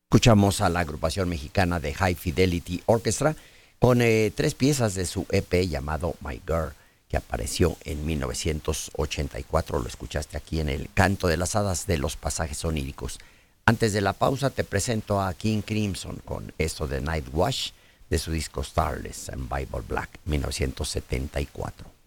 Escuchamos a la agrupación mexicana de High Fidelity Orchestra con 3 piezas de su EP llamado My Girl, que apareció en 1984. Lo escuchaste aquí en el Canto de las Hadas de los Pasajes Oníricos. Antes de la pausa te presento a King Crimson con esto de Night Wash de su disco Starless and Bible Black 1974.